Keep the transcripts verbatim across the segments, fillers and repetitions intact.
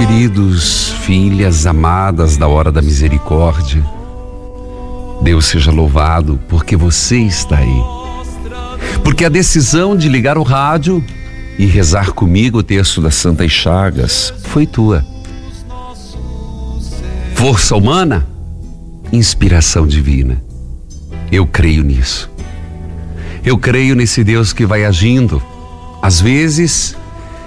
queridos, filhas amadas da hora da misericórdia, Deus seja louvado porque você está aí. Porque a decisão de ligar o rádio e rezar comigo o texto das Santas Chagas foi tua. Força humana, inspiração divina. Eu creio nisso. Eu creio nesse Deus que vai agindo. Às vezes,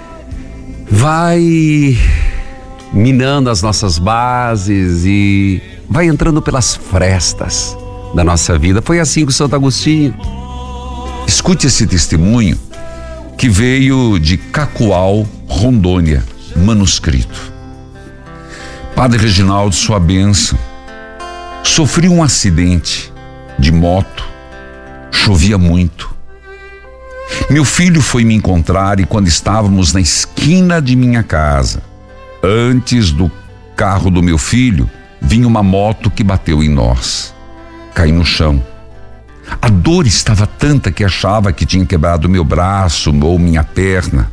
vai minando as nossas bases e vai entrando pelas frestas da nossa vida. Foi assim com Santo Agostinho. Escute esse testemunho que veio de Cacoal, Rondônia, manuscrito. Padre Reginaldo, sua bênção. Sofri um acidente de moto, chovia muito. Meu filho foi me encontrar e quando estávamos na esquina de minha casa, antes do carro do meu filho, vinha uma moto que bateu em nós. Caí no chão. A dor estava tanta que achava que tinha quebrado meu braço ou minha perna.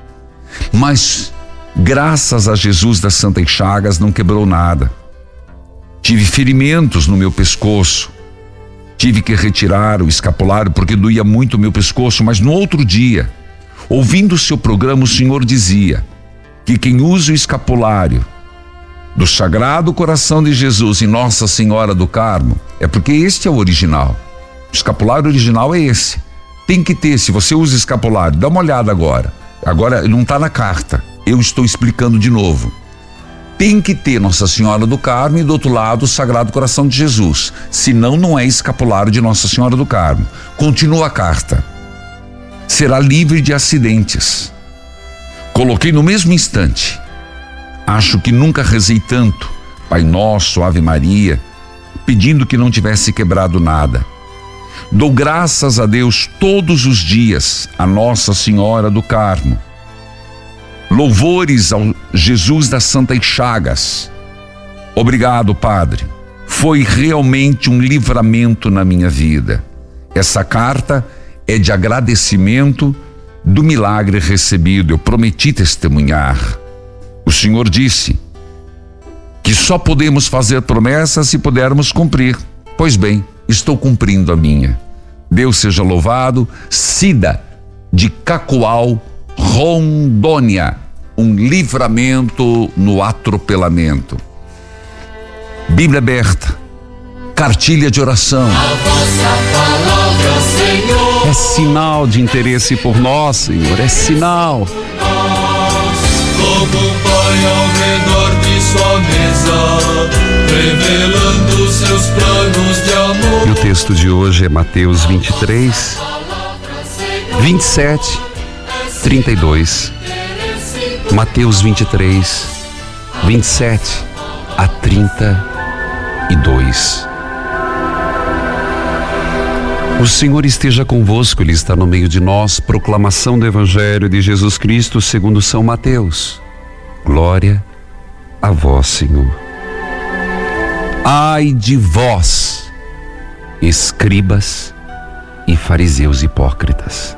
Mas, graças a Jesus das Santas Chagas, não quebrou nada. Tive ferimentos no meu pescoço. Tive que retirar o escapulário porque doía muito o meu pescoço, mas no outro dia, ouvindo o seu programa, o senhor dizia que quem usa o escapulário do Sagrado Coração de Jesus e Nossa Senhora do Carmo é porque este é o original. O escapulário original é esse. Tem que ter, se você usa escapulário, dá uma olhada agora. Agora não está na carta, eu estou explicando de novo. Tem que ter Nossa Senhora do Carmo e do outro lado o Sagrado Coração de Jesus. Senão não é escapulário de Nossa Senhora do Carmo. Continua a carta. Será livre de acidentes. Coloquei no mesmo instante. Acho que nunca rezei tanto, Pai Nosso, Ave Maria, pedindo que não tivesse quebrado nada. Dou graças a Deus todos os dias, a Nossa Senhora do Carmo. Louvores ao Jesus das Santas Chagas. Obrigado, Padre. Foi realmente um livramento na minha vida. Essa carta é de agradecimento do milagre recebido. Eu prometi testemunhar. O Senhor disse que só podemos fazer promessas se pudermos cumprir. Pois bem, estou cumprindo a minha. Deus seja louvado. Cida de Cacoal, Rondônia. Um livramento no atropelamento. Bíblia aberta. Cartilha de oração. A vossa palavra, Senhor, é sinal de interesse por nós, Senhor. É sinal. nós, como um pai ao redor de sua mesa, revelando seus planos de amor. E o texto de hoje é Mateus vinte e três, vinte e sete, trinta e dois. Mateus vinte e três, vinte e sete a trinta e dois. O Senhor esteja convosco, Ele está no meio de nós. Proclamação do Evangelho de Jesus Cristo segundo São Mateus. Glória a vós, Senhor. Ai de vós, escribas e fariseus hipócritas.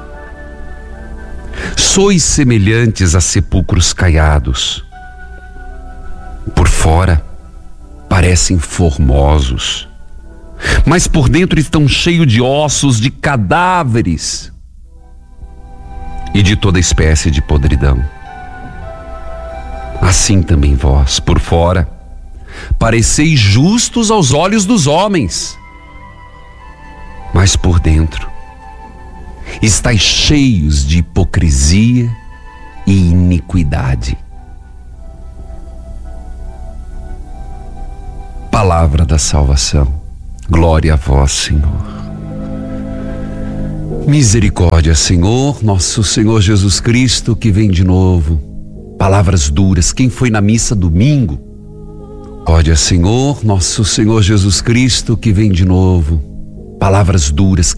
Sois semelhantes a sepulcros caiados. Por fora parecem formosos, mas por dentro estão cheios de ossos, de cadáveres e de toda espécie de podridão. Assim também vós, por fora, pareceis justos aos olhos dos homens, mas por dentro estáis cheios de hipocrisia e iniquidade. Palavra da salvação. Glória a vós, Senhor. Misericórdia, Senhor, nosso Senhor Jesus Cristo, que vem de novo. Palavras duras. Quem foi na missa domingo? Misericórdia, Senhor, nosso Senhor Jesus Cristo, que vem de novo. Palavras duras.